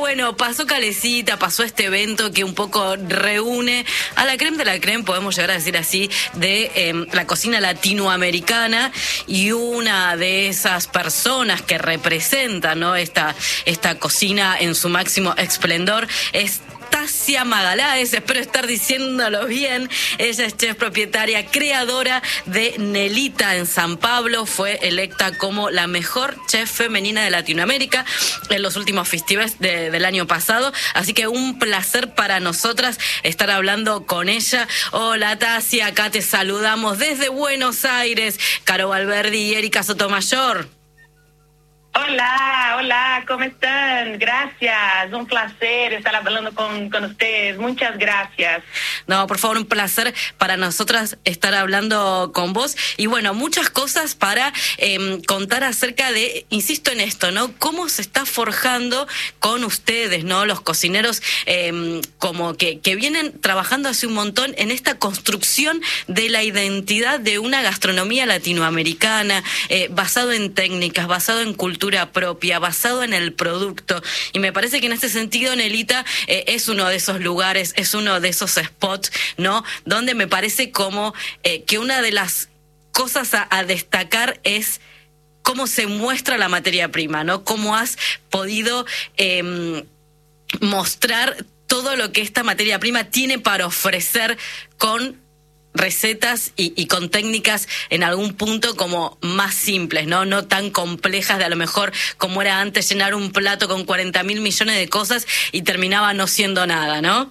bueno, pasó Calecita, pasó este evento que un poco reúne a la creme de la creme, podemos llegar a decir así, de la cocina latinoamericana, y una de esas personas que representa, ¿no?, esta cocina en su máximo esplendor es Tasia Magaláes, espero estar diciéndolo bien. Ella es chef, propietaria, creadora de Nelita en San Pablo. Fue electa como la mejor chef femenina de Latinoamérica en los últimos festivales del año pasado. Así que un placer para nosotras estar hablando con ella. Hola Tasia, acá te saludamos desde Buenos Aires. Caro Valverde y Erika Sotomayor. Hola, ¿cómo están? Gracias, un placer estar hablando con ustedes, muchas gracias. No, por favor, un placer para nosotras estar hablando con vos. Y bueno, muchas cosas para contar acerca de, insisto en esto, ¿no?, cómo se está forjando con ustedes, ¿no?, los cocineros como que vienen trabajando hace un montón en esta construcción de la identidad de una gastronomía latinoamericana, basado en técnicas, basado en cultura propia, basado en el producto. Y me parece que en este sentido Nelita es uno de esos lugares, es uno de esos spots, ¿no?, donde me parece como que una de las cosas a destacar es cómo se muestra la materia prima, ¿no?, cómo has podido mostrar todo lo que esta materia prima tiene para ofrecer con recetas y con técnicas en algún punto como más simples, no tan complejas de a lo mejor como era antes llenar un plato con 40.000 millones de cosas y terminaba no siendo nada, ¿no?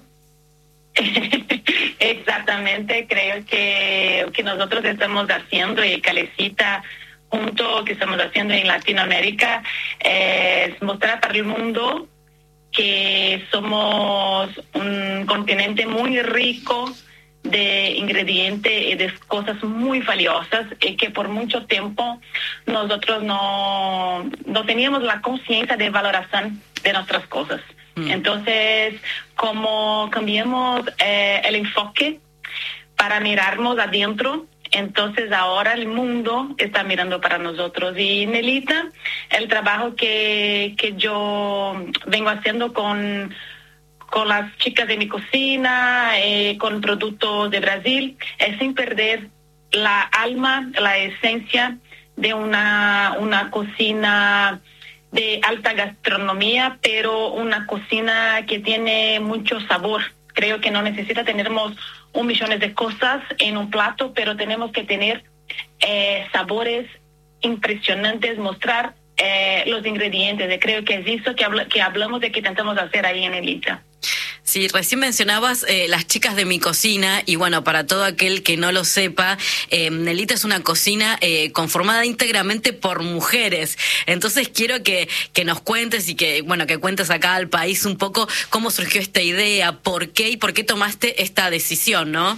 Exactamente, creo que nosotros estamos haciendo, y Calecita junto que estamos haciendo en Latinoamérica, es mostrar para el mundo que somos un continente muy rico de ingredientes y de cosas muy valiosas, y que por mucho tiempo nosotros no teníamos la conciencia de valoración de nuestras cosas. Entonces, como cambiamos el enfoque para mirarnos adentro, entonces ahora el mundo está mirando para nosotros. Y Nelita, el trabajo que yo vengo haciendo con las chicas de mi cocina, con productos de Brasil, es sin perder la alma, la esencia de una cocina de alta gastronomía, pero una cocina que tiene mucho sabor. Creo que no necesita tener 1.000.000 de cosas en un plato, pero tenemos que tener sabores impresionantes, mostrar los ingredientes. Y creo que es eso que hablamos de que intentamos hacer ahí en Nelita. Sí, recién mencionabas las chicas de mi cocina, y bueno, para todo aquel que no lo sepa, Nelita es una cocina conformada íntegramente por mujeres. Entonces quiero que nos cuentes y que cuentes acá al país un poco cómo surgió esta idea, por qué tomaste esta decisión, ¿no?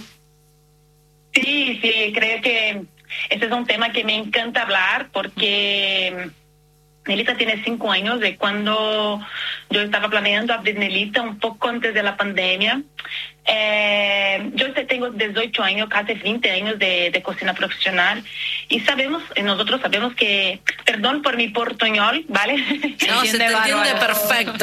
Sí, creo que ese es un tema que me encanta hablar, porque Nelita tiene 5 años de cuando yo estaba planeando abrir Nelita, un poco antes de la pandemia. Yo tengo 18 años, casi 20 años de cocina profesional, y nosotros sabemos que, perdón por mi portuñol, ¿vale? No, se te entiende perfecto.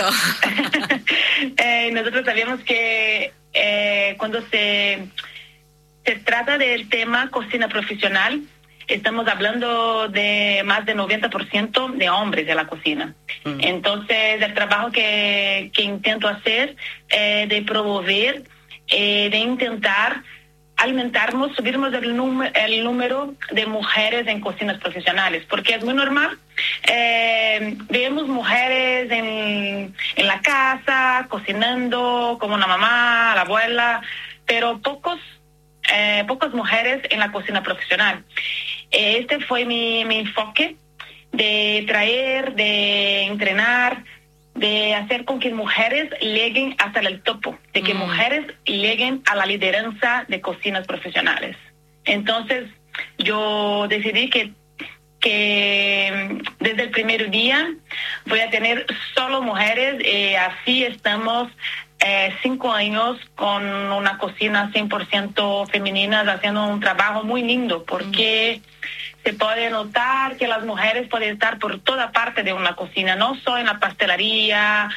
Nosotros sabemos que cuando se trata del tema cocina profesional, estamos hablando de más del 90% de hombres de la cocina. Entonces, el trabajo que intento hacer de promover, de intentar alimentarnos, subirnos el número de mujeres en cocinas profesionales, porque es muy normal. Vemos mujeres en la casa, cocinando, como la mamá, la abuela, pero pocas mujeres en la cocina profesional. Este fue mi enfoque, de traer, de entrenar, de hacer con que mujeres lleguen hasta el topo, de que mujeres lleguen a la lideranza de cocinas profesionales. Entonces, yo decidí que desde el primer día voy a tener solo mujeres, y así estamos 5 años con una cocina 100% femenina, haciendo un trabajo muy lindo, porque se puede notar que las mujeres pueden estar por toda parte de una cocina, no solo en la pastelería,